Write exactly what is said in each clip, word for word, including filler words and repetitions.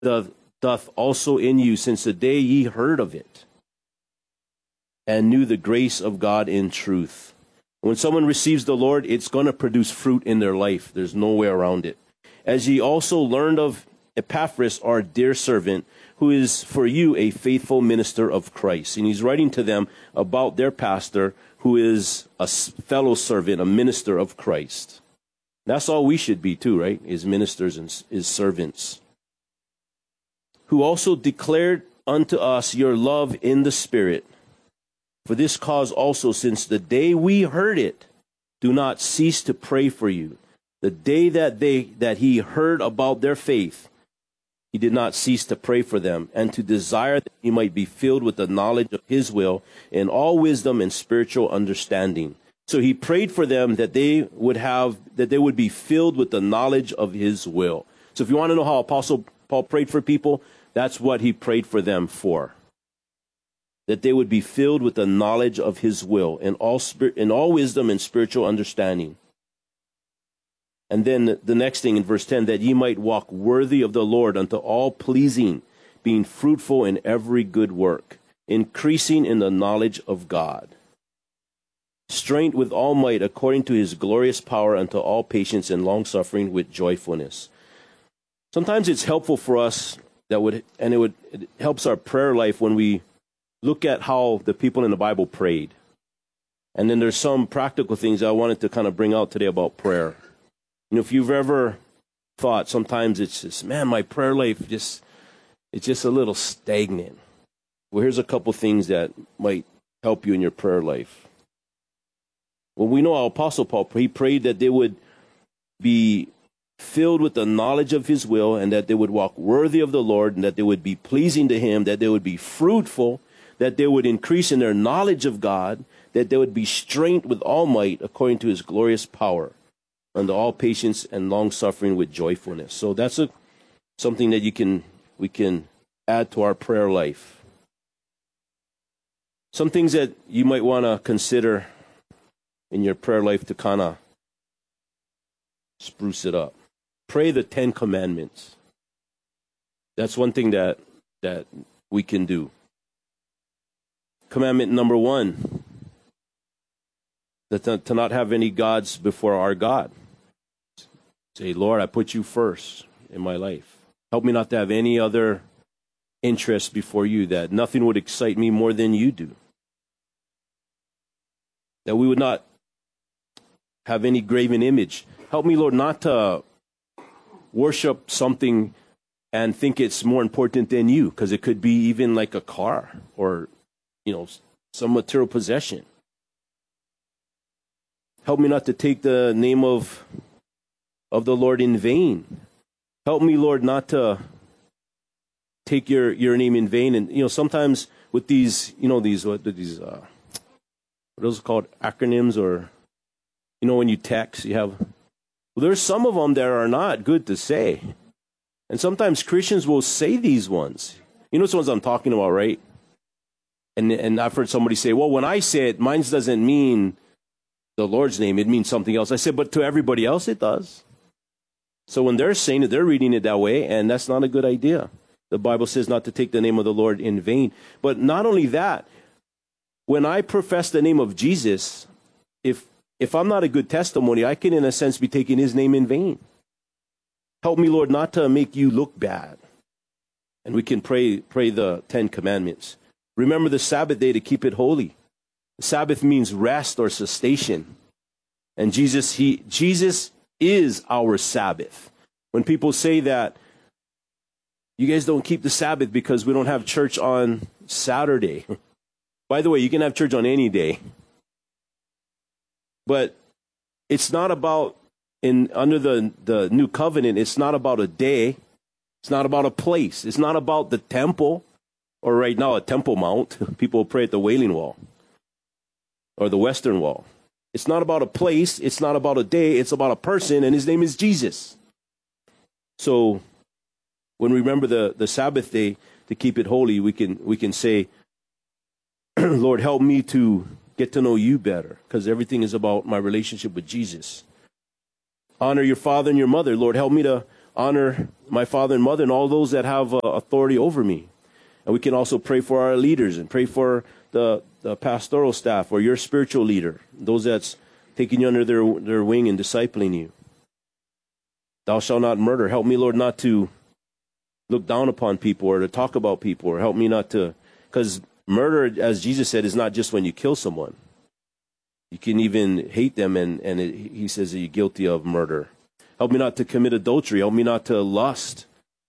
doth, doth also in you since the day ye heard of it, and knew the grace of God in truth. When someone receives the Lord, it's going to produce fruit in their life. There's no way around it. As ye also learned of Epaphras, our dear servant, who is for you a faithful minister of Christ. And he's writing to them about their pastor, who is a fellow servant, a minister of Christ. That's all we should be too, right? Is ministers and is servants. Who also declared unto us your love in the Spirit. For this cause also, since the day we heard it, do not cease to pray for you. The day that they that he heard about their faith, he did not cease to pray for them, and to desire that he might be filled with the knowledge of his will in all wisdom and spiritual understanding. So he prayed for them that they would have that they would be filled with the knowledge of his will. So if you want to know how Apostle Paul prayed for people, that's what he prayed for them for. That they would be filled with the knowledge of his will in all spirit, in all wisdom and spiritual understanding. And then the next thing in verse ten, that ye might walk worthy of the Lord unto all pleasing, being fruitful in every good work, increasing in the knowledge of God, strength with all might according to his glorious power unto all patience and long-suffering with joyfulness. Sometimes it's helpful for us that would, and it would, it helps our prayer life when we look at how the people in the Bible prayed. And then there's some practical things I wanted to kind of bring out today about prayer. You know, if you've ever thought sometimes it's just, man, my prayer life just, it's just a little stagnant. Well, here's a couple things that might help you in your prayer life. Well, we know our Apostle Paul, he prayed that they would be filled with the knowledge of his will, and that they would walk worthy of the Lord, and that they would be pleasing to him, that they would be fruitful, that they would increase in their knowledge of God, that they would be strengthened with all might according to his glorious power, unto all patience and long suffering with joyfulness. So that's a something that you can we can add to our prayer life. Some things that you might want to consider in your prayer life to kind of spruce it up. Pray the Ten Commandments. That's one thing that that we can do. Commandment number one, that to, to not have any gods before our God. Say, Lord, I put you first in my life. Help me not to have any other interests before you, that nothing would excite me more than you do. That we would not have any graven image. Help me, Lord, not to worship something and think it's more important than you, because it could be even like a car or, you know, some material possession. Help me not to take the name of of the Lord in vain. Help me, Lord, not to take your, your name in vain. And, you know, sometimes with these, you know, these, what these, uh, what are those called, acronyms, or, you know, when you text, you have, well, there's some of them that are not good to say. And sometimes Christians will say these ones. You know which ones I'm talking about, right? And and I've heard somebody say, well, when I say it, mine doesn't mean the Lord's name. It means something else. I said, but to everybody else it does. So when they're saying it, they're reading it that way, and that's not a good idea. The Bible says not to take the name of the Lord in vain. But not only that, when I profess the name of Jesus, if if I'm not a good testimony, I can in a sense be taking his name in vain. Help me, Lord, not to make you look bad. And we can pray pray the Ten Commandments. Remember the Sabbath day to keep it holy. The Sabbath means rest or cessation. And Jesus, he, Jesus is our Sabbath. When people say that, you guys don't keep the Sabbath because we don't have church on Saturday. By the way, you can have church on any day. But it's not about, in under the, the new covenant, it's not about a day. It's not about a place. It's not about the temple, or right now a Temple Mount. People pray at the Wailing Wall or the Western Wall. It's not about a place. It's not about a day. It's about a person, and his name is Jesus. So when we remember the, the Sabbath day to keep it holy, we can we can say, Lord, help me to get to know you better, because everything is about my relationship with Jesus. Honor your father and your mother. Lord, help me to honor my father and mother and all those that have uh, authority over me. And we can also pray for our leaders and pray for the, the pastoral staff or your spiritual leader, those that's taking you under their, their wing and discipling you. Thou shalt not murder. Help me, Lord, not to look down upon people or to talk about people, or help me not to, because murder, as Jesus said, is not just when you kill someone. You can even hate them, and, and it, he says that you're guilty of murder. Help me not to commit adultery. Help me not to lust.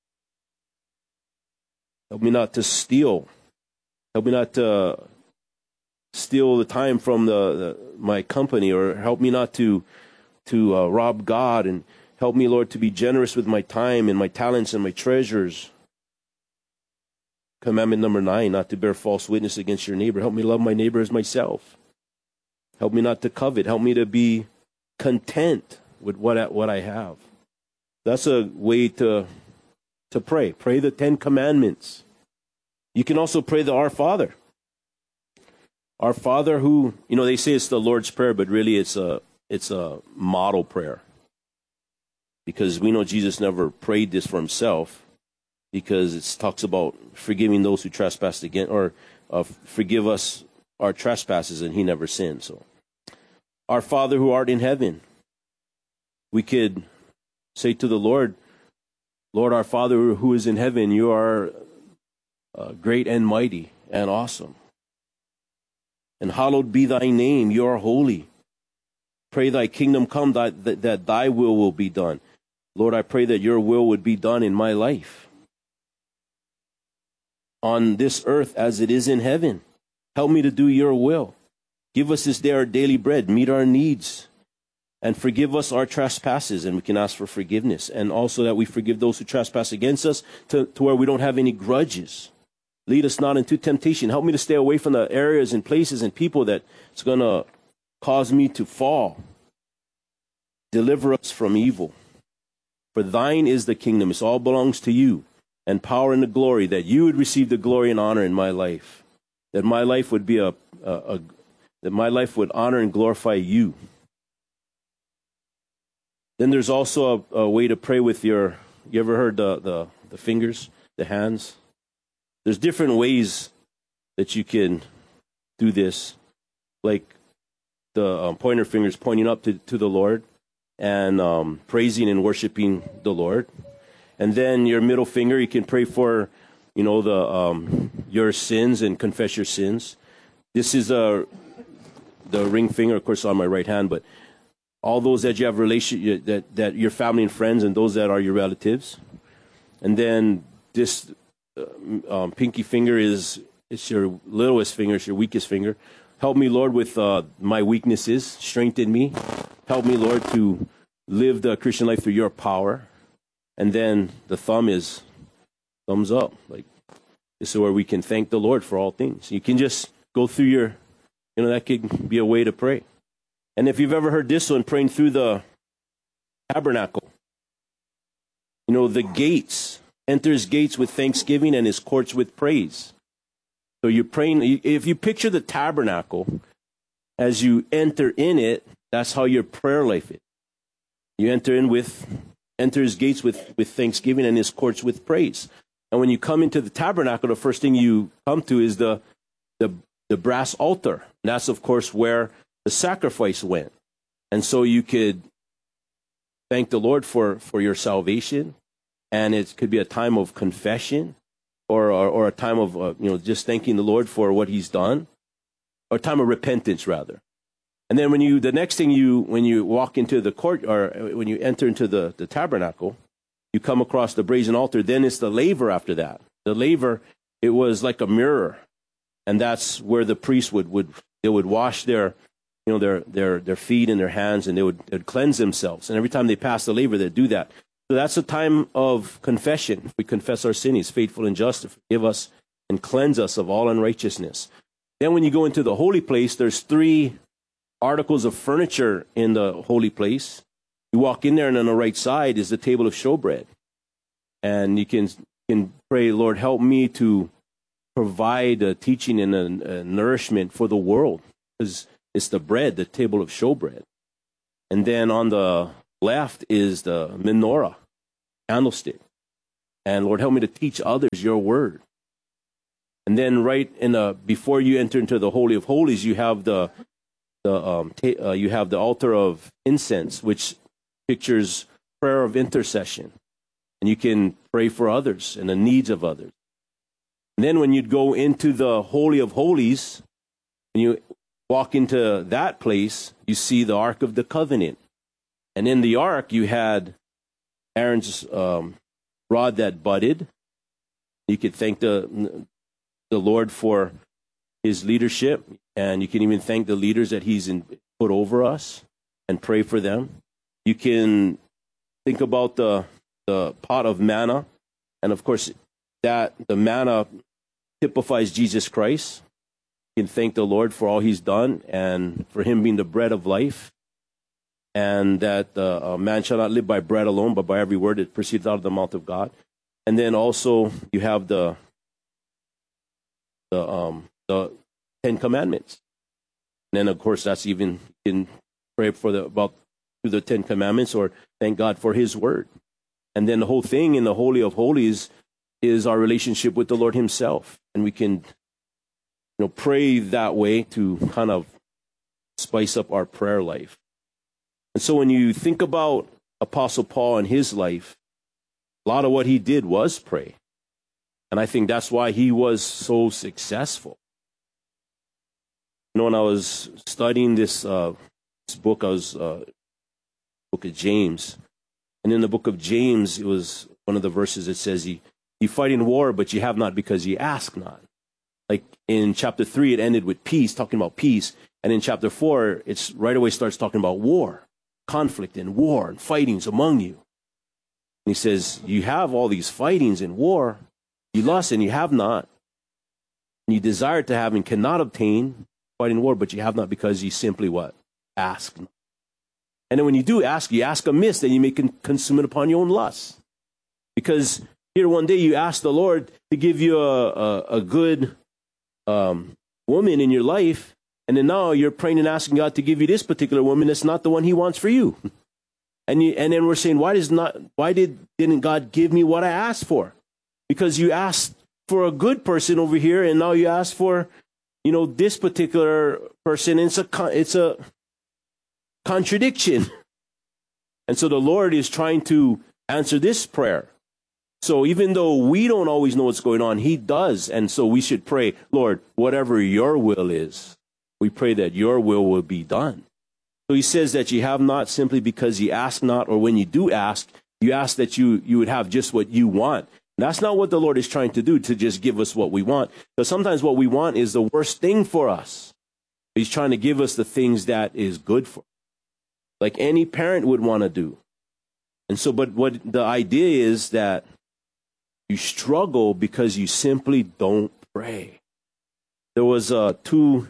Help me not to steal. Help me not to steal the time from the, the my company, or help me not to to uh, rob God, and help me, Lord, to be generous with my time and my talents and my treasures. Commandment number nine, not to bear false witness against your neighbor. Help me love my neighbor as myself. Help me not to covet. Help me to be content with what I, what I have. That's a way to to pray. Pray the Ten Commandments. You can also pray the Our Father. Our Father who, you know, they say it's the Lord's Prayer, but really it's a it's a model prayer. Because we know Jesus never prayed this for himself, because it talks about forgiving those who trespass against, or uh, forgive us our trespasses, and he never sinned. So, our Father who art in heaven, we could say to the Lord, Lord, our Father who is in heaven, you are uh, great and mighty and awesome. And hallowed be thy name, you are holy. Pray thy kingdom come, that, that, that thy will will be done. Lord, I pray that your will would be done in my life, on this earth as it is in heaven. Help me to do your will. Give us this day our daily bread, meet our needs, and forgive us our trespasses, and we can ask for forgiveness. And also that we forgive those who trespass against us, to, to where we don't have any grudges. Lead us not into temptation. Help me to stay away from the areas and places and people that's going to cause me to fall. Deliver us from evil. For thine is the kingdom. It all belongs to you. And power and the glory, that you would receive the glory and honor in my life. That my life would be a, a, a that my life would honor and glorify you. Then there's also a, a way to pray with your, you ever heard the, the, the fingers, the hands? There's different ways that you can do this. Like the um, pointer fingers pointing up to, to the Lord, and um, praising and worshiping the Lord. And then your middle finger, you can pray for, you know, the um, your sins and confess your sins. This is a the ring finger, of course, on my right hand, but all those that you have relation that that your family and friends, and those that are your relatives. And then this uh, um, pinky finger is it's your littlest finger, it's your weakest finger. Help me, Lord, with uh, my weaknesses. Strengthen me. Help me, Lord, to live the Christian life through your power. And then the thumb is thumbs up. Like, this is where we can thank the Lord for all things. You can just go through your, you know, that could be a way to pray. And if you've ever heard this one, praying through the tabernacle. You know, the gates, enters gates with thanksgiving and his courts with praise. So you're praying, if you picture the tabernacle, as you enter in it, that's how your prayer life is. You enter in with, enter his gates with, with thanksgiving and his courts with praise. And when you come into the tabernacle, the first thing you come to is the, the, the brass altar. And that's, of course, where the sacrifice went. And so you could thank the Lord for, for your salvation. And it could be a time of confession, or, or, or a time of, uh, you know, just thanking the Lord for what he's done, or a time of repentance, rather. And then when you, the next thing you, when you walk into the court, or when you enter into the, the tabernacle, you come across the brazen altar. Then it's the laver after that. The laver, it was like a mirror. And that's where the priest would, would, they would wash their, you know, their, their, their feet and their hands, and they would, they would cleanse themselves. And every time they pass the laver, they'd do that. So that's a time of confession. We confess our sin. He's faithful and just to forgive us and cleanse us of all unrighteousness. Then when you go into the holy place, there's three articles of furniture in the holy place. You walk in there, and on the right side is the table of showbread. And you can, can pray, Lord, help me to provide a teaching and a, a nourishment for the world. Because it's the bread, the table of showbread. And then on the left is the menorah. candlestick. And Lord, help me to teach others your word. And then right in the, before you enter into the Holy of Holies, you have the, the um, ta- uh, you have the altar of incense, which pictures prayer of intercession. And you can pray for others and the needs of others. And then when you'd go into the Holy of Holies, when you walk into that place, you see the Ark of the Covenant. And in the Ark, you had Aaron's um, rod that budded. You could thank the, the Lord for his leadership. And you can even thank the leaders that he's in, put over us and pray for them. You can think about the, the pot of manna. And of course, that the manna typifies Jesus Christ. You can thank the Lord for all he's done and for him being the bread of life. And that uh, man shall not live by bread alone, but by every word that proceeds out of the mouth of God. And then also you have the the um, the Ten Commandments. And then of course that's even, you can pray for the about through the Ten Commandments or thank God for his word. And then the whole thing in the Holy of Holies is our relationship with the Lord himself. And we can, you know, pray that way to kind of spice up our prayer life. And so when you think about Apostle Paul and his life, a lot of what he did was pray. And I think that's why he was so successful. You know, when I was studying this, uh, this book, I was uh, book of James. And in the book of James, it was one of the verses that says, you, you fight in war, but you have not because you ask not. Like in chapter three, it ended with peace, talking about peace. And in chapter four, it's right away starts talking about war. Conflict and war and fightings among you. And he says, you have all these fightings and war. You lust and you have not. And you desire to have and cannot obtain, fighting war, but you have not because you simply what? Ask not. And then when you do ask, you ask amiss, that you may con- consume it upon your own lust. Because here one day you ask the Lord to give you a, a, a good um, woman in your life, and then now you're praying and asking God to give you this particular woman that's not the one he wants for you. And you, and then we're saying, why does not why did didn't God give me what I asked for? Because you asked for a good person over here, and now you ask for, you know, this particular person. And it's a it's a contradiction. And so the Lord is trying to answer this prayer. So even though we don't always know what's going on, he does. And so we should pray, Lord, whatever your will is, we pray that your will will be done. So he says that you have not simply because you ask not, or when you do ask, you ask that you, you would have just what you want. And that's not what the Lord is trying to do, to just give us what we want. Because sometimes what we want is the worst thing for us. He's trying to give us the things that is good for us, like any parent would want to do. And so, but what the idea is that you struggle because you simply don't pray. There was uh, two...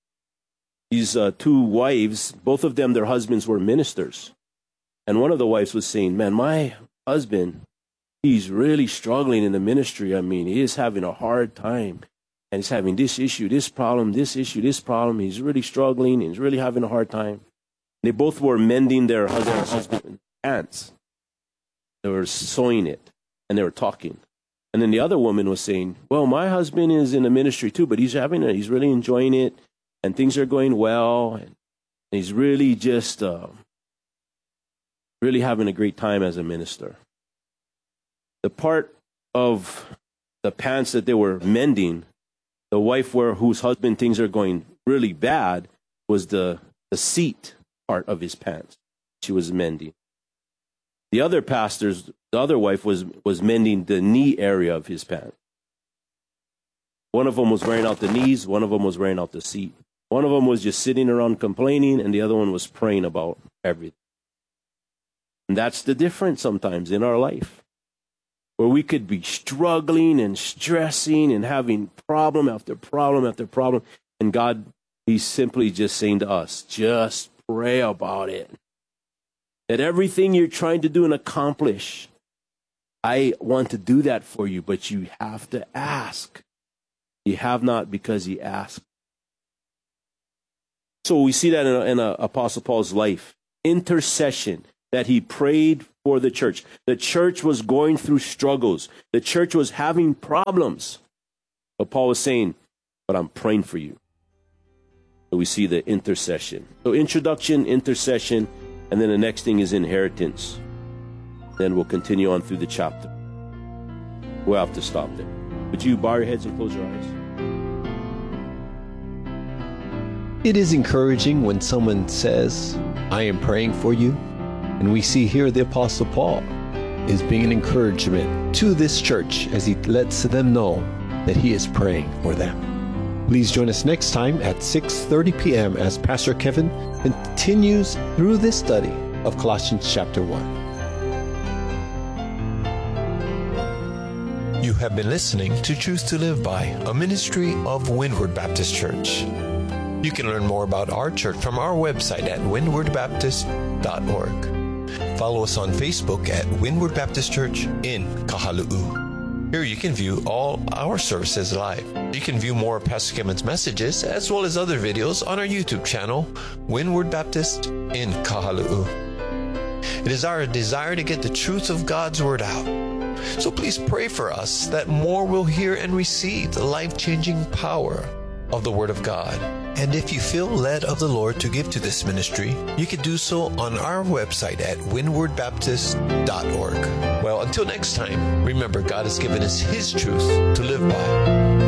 These uh, two wives, both of them, their husbands were ministers. And one of the wives was saying, man, my husband, he's really struggling in the ministry. I mean, he is having a hard time. And he's having this issue, this problem, this issue, this problem. He's really struggling. He's really having a hard time. They both were mending their husband's husband's pants. They were sewing it, and they were talking. And then the other woman was saying, well, my husband is in the ministry too, but he's having it. He's really enjoying it. And things are going well, and he's really just uh, really having a great time as a minister. The part of the pants that they were mending, the wife where whose husband things are going really bad, was the, the seat part of his pants she was mending. The other pastor's, the other wife was, was mending the knee area of his pants. One of them was wearing out the knees, one of them was wearing out the seat. One of them was just sitting around complaining, and the other one was praying about everything. And that's the difference sometimes in our life, where we could be struggling and stressing and having problem after problem after problem. And God, he's simply just saying to us, just pray about it. That everything you're trying to do and accomplish, I want to do that for you, but you have to ask. You have not because you ask. So we see that in, a, in a Apostle Paul's life. Intercession. that he prayed for the church. The church was going through struggles. The church was having problems. But Paul was saying, but I'm praying for you. So we see the intercession. So introduction, intercession, and then the next thing is inheritance. Then we'll continue on through the chapter. We'll have to stop there. Would you bow your heads and close your eyes? It is encouraging when someone says, I am praying for you. And we see here the Apostle Paul is being an encouragement to this church as he lets them know that he is praying for them. Please join us next time at six thirty p.m. as Pastor Kevin continues through this study of Colossians chapter one. You have been listening to Truth to Live By, a ministry of Windward Baptist Church. You can learn more about our church from our website at windward baptist dot org. Follow us on Facebook at Windward Baptist Church in Kahalu'u. Here you can view all our services live. You can view more of Pastor Kevin's messages as well as other videos on our YouTube channel, Windward Baptist in Kahalu'u. It is our desire to get the truth of God's Word out. So please pray for us that more will hear and receive the life-changing power of the Word of God. And if you feel led of the Lord to give to this ministry, you can do so on our website at windward baptist dot org. Well, until next time, remember God has given us His truth to live by.